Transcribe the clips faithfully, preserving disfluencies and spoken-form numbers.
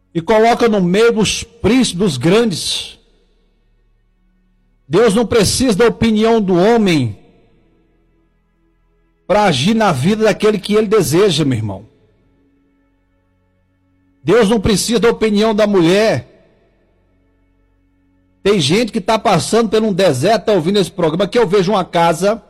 e coloca no meio dos príncipes, dos grandes. Deus não precisa da opinião do homem para agir na vida daquele que ele deseja, meu irmão. Deus não precisa da opinião da mulher. Tem gente que está passando por um deserto, está ouvindo esse programa. Aqui eu vejo uma casa,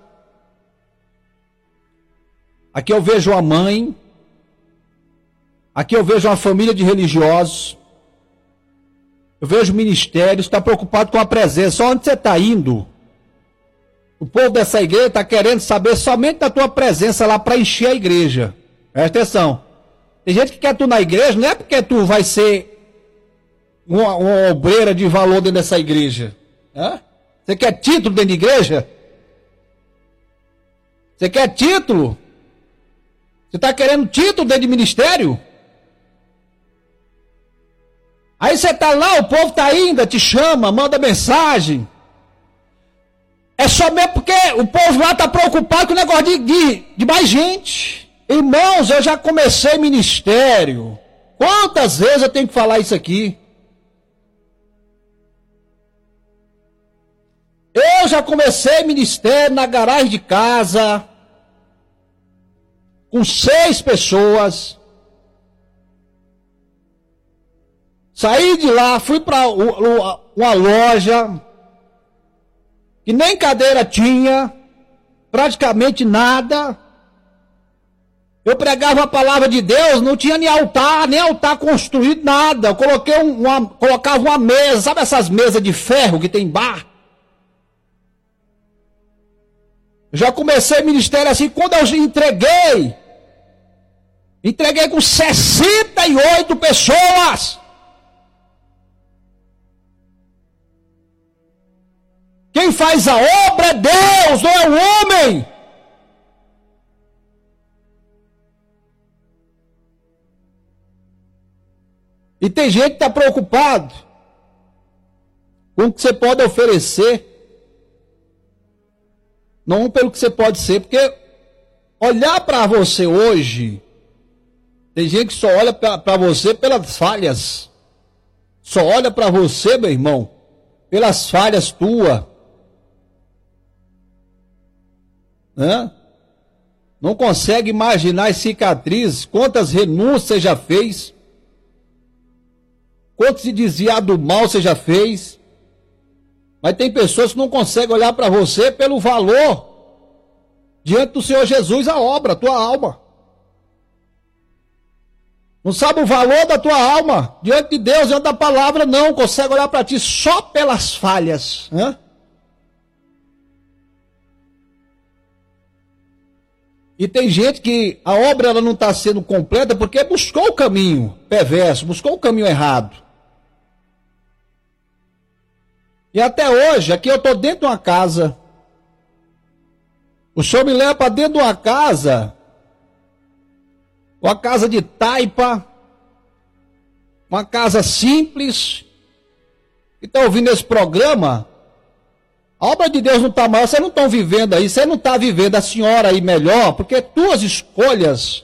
aqui eu vejo uma mãe, aqui eu vejo uma família de religiosos, eu vejo ministérios, está preocupado com a presença. Só onde você está indo? O povo dessa igreja está querendo saber somente da tua presença lá para encher a igreja. Presta atenção. Tem gente que quer tu na igreja, não é porque tu vai ser uma, uma obreira de valor dentro dessa igreja. Hã? Você quer título dentro da igreja? Você quer título? Você está querendo título dentro de ministério? Aí você está lá, o povo está indo, te chama, manda mensagem. É só mesmo porque o povo lá está preocupado com o negócio de, de, de mais gente. Irmãos, eu já comecei ministério. Quantas vezes eu tenho que falar isso aqui? Eu já comecei ministério na garagem de casa, com seis pessoas. Saí de lá, fui para uma loja, que nem cadeira tinha, praticamente nada. Eu pregava a palavra de Deus, não tinha nem altar, nem altar construído, nada. Eu coloquei um, uma, colocava uma mesa, sabe essas mesas de ferro que tem bar? Eu já comecei ministério assim, quando eu entreguei, entreguei com sessenta e oito pessoas. Quem faz a obra é Deus, não é o homem. E tem gente que está preocupado com o que você pode oferecer, não pelo que você pode ser, porque olhar para você hoje, tem gente que só olha para você pelas falhas, só olha para você, meu irmão, pelas falhas tuas. Né? Não consegue imaginar as cicatrizes, quantas renúncias você já fez, quanto se desviar do mal você já fez. Mas tem pessoas que não conseguem olhar para você pelo valor diante do Senhor Jesus, a obra, a tua alma. Não sabe o valor da tua alma diante de Deus, diante da palavra, não consegue olhar para ti só pelas falhas. Né? E tem gente que a obra ela não está sendo completa porque buscou o caminho perverso, buscou o caminho errado. E até hoje, aqui eu estou dentro de uma casa. O Senhor me leva para dentro de uma casa, uma casa de taipa, uma casa simples. E está ouvindo esse programa? A obra de Deus não está maior, vocês não estão vivendo aí, você não está vivendo a senhora aí melhor, porque tuas escolhas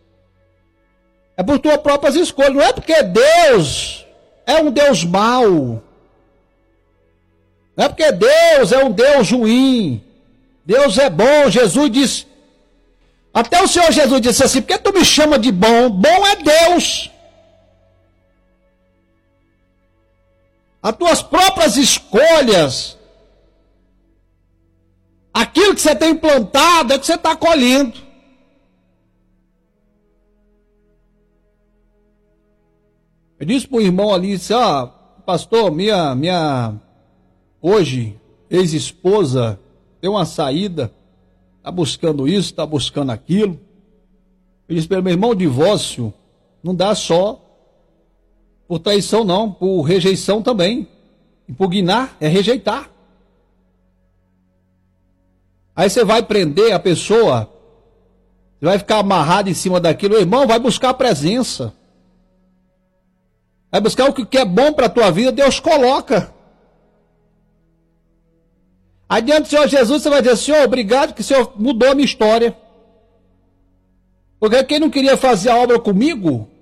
é por tuas próprias escolhas, não é porque Deus é um Deus mau, não é porque Deus é um Deus ruim, Deus é bom. Jesus disse, até o Senhor Jesus disse assim, por que tu me chama de bom? Bom é Deus. As tuas próprias escolhas, aquilo que você tem plantado é que você está colhendo. Eu disse para o irmão ali, disse, ó, pastor, minha, minha, hoje, ex-esposa, deu uma saída, está buscando isso, está buscando aquilo. Eu disse para ele, meu irmão, o divórcio não dá só por traição não, por rejeição também. Impugnar é rejeitar. Aí você vai prender a pessoa, você vai ficar amarrado em cima daquilo, irmão, vai buscar a presença. Vai buscar o que é bom para a tua vida, Deus coloca. Aí diante do Senhor Jesus você vai dizer, Senhor, obrigado que o Senhor mudou a minha história. Porque quem não queria fazer a obra comigo,